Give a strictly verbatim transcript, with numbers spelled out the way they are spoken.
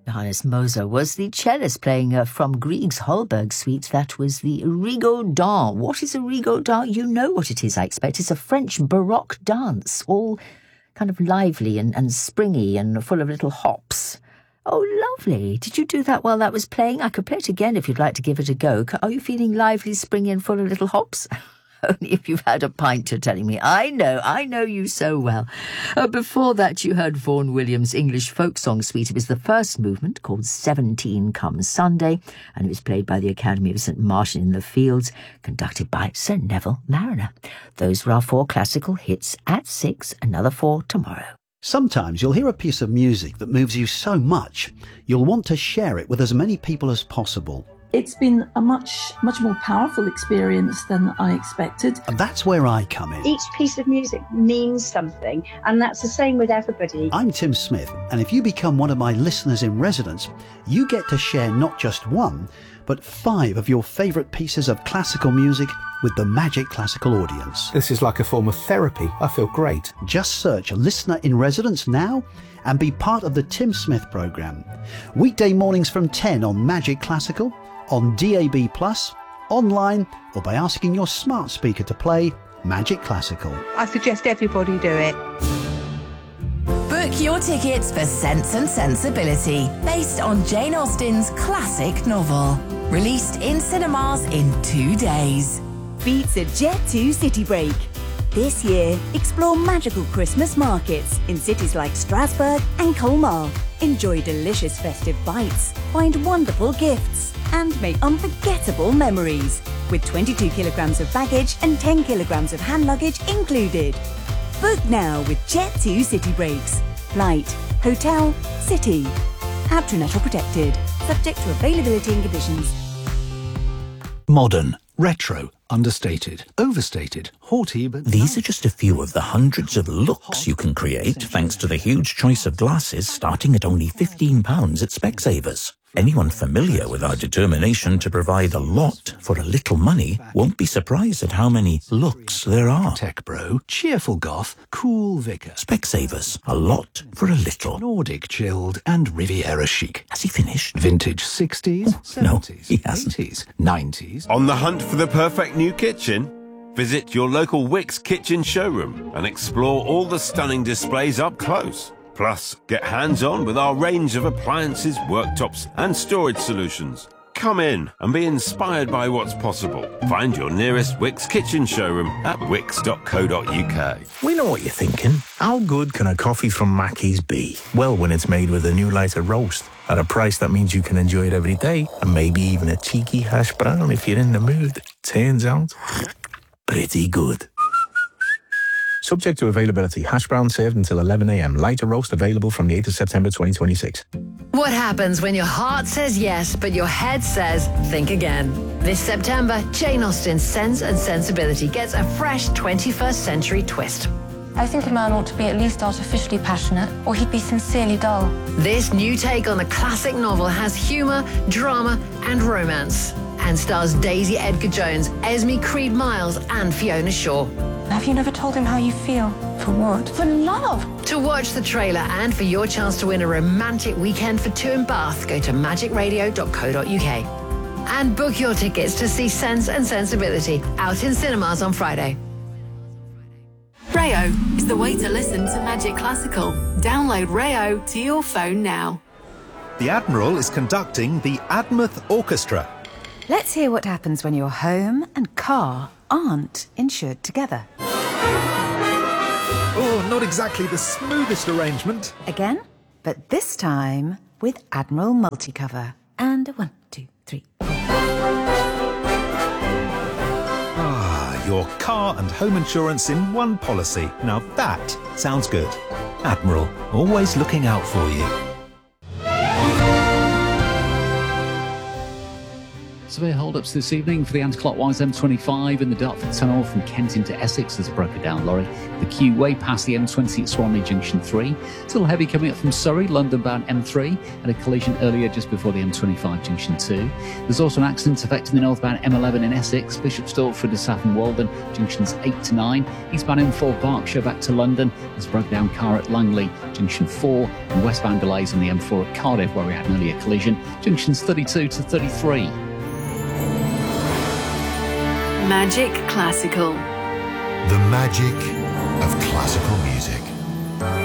Johannes Moser was the cellist playing uh, from Grieg's Holberg suite. That was the Rigaudin. What is a Rigaudin? You know what it is, I expect. It's a French Baroque dance, all kind of lively and, and springy and full of little hops. Oh, lovely. Did you do that while that was playing? I could play it again if you'd like to give it a go. Are you feeling lively, springy and full of little hops? Only if you've had a pint, you're telling me. I know, I know you so well. Uh, before that, you heard Vaughan Williams' English folk song suite. It was the first movement, called seventeen Come Sunday, and it was played by the Academy of St Martin in the Fields, conducted by Sir Neville Marriner. Those were our four classical hits at six, another four tomorrow. Sometimes you'll hear a piece of music that moves you so much, you'll want to share it with as many people as possible. It's been a much, much more powerful experience than I expected. And that's where I come in. Each piece of music means something, and that's the same with everybody. I'm Tim Smith, and if you become one of my listeners in residence, you get to share not just one, but five of your favourite pieces of classical music with the Magic Classical audience. This is like a form of therapy. I feel great. Just search Listener in Residence now and be part of the Tim Smith programme. Weekday mornings from ten on Magic Classical, on D A B plus, online, or by asking your smart speaker to play Magic Classical. I suggest everybody do it. Book your tickets for Sense and Sensibility, based on Jane Austen's classic novel. Released in cinemas in two days. Beats a Jet two City Break. This year, explore magical Christmas markets in cities like Strasbourg and Colmar. Enjoy delicious festive bites, find wonderful gifts, and make unforgettable memories. With twenty-two kilograms of baggage and ten kilograms of hand luggage included. Book now with Jet two City Breaks. Flight, hotel, city. Aptranet or protected. Subject to availability and conditions. Modern, retro, understated, overstated, haughty, but... These are just a few of the hundreds of looks you can create thanks to the huge choice of glasses starting at only fifteen pounds at Specsavers. Anyone familiar with our determination to provide a lot for a little money won't be surprised at how many looks there are. Tech bro, cheerful goth, cool vicar. Specsavers, a lot for a little. Nordic chilled and Riviera chic. Has he finished? Vintage sixties, oh, seventies, no, he hasn't. eighties, nineties. On the hunt for the perfect new kitchen? Visit your local Wickes kitchen showroom and explore all the stunning displays up close. Plus, get hands-on with our range of appliances, worktops and storage solutions. Come in and be inspired by what's possible. Find your nearest Wickes kitchen showroom at wickes dot co dot uk. We know what you're thinking. How good can a coffee from Mackey's be? Well, when it's made with a new lighter roast at a price that means you can enjoy it every day, and maybe even a cheeky hash brown if you're in the mood. Turns out, pretty good. Subject to availability. Hash brown served until eleven a.m. Lighter roast available from the eighth of September twenty twenty-six. What happens when your heart says yes, but your head says think again? This September, Jane Austen's Sense and Sensibility gets a fresh twenty-first century twist. I think a man ought to be at least artificially passionate, or he'd be sincerely dull. This new take on the classic novel has humour, drama and romance, and stars Daisy Edgar Jones, Esme Creed Miles and Fiona Shaw. Have you never told him how you feel? For what? For love! To watch the trailer and for your chance to win a romantic weekend for two in Bath, go to magic radio dot co dot uk. And book your tickets to see Sense and Sensibility out in cinemas on Friday. Rayo is the way to listen to Magic Classical. Download Rayo to your phone now. The Admiral is conducting the Admouth Orchestra. Let's hear what happens when your home and car aren't insured together. Oh, not exactly the smoothest arrangement. Again, but this time with Admiral Multicover. And a one, two, three. Ah, your car and home insurance in one policy. Now that sounds good. Admiral, always looking out for you. severe hold-ups this evening for the anti-clockwise M twenty-five in the Dartford Tunnel from Kent into Essex. There's a broken down lorry. The queue way past the M twenty at Swanley Junction three. Still heavy coming up from Surrey, London-bound M three. Had a collision earlier just before the M twenty-five Junction two. There's also an accident affecting the northbound M eleven in Essex, Bishop Stortford to Saffron Walden, Junctions eight to nine. Eastbound M four Berkshire back to London. There's a broken down car at Langley, Junction four. And westbound delays on the M four at Cardiff, where we had an earlier collision, Junctions thirty-two to thirty-three. Magic Classical. The magic of classical music.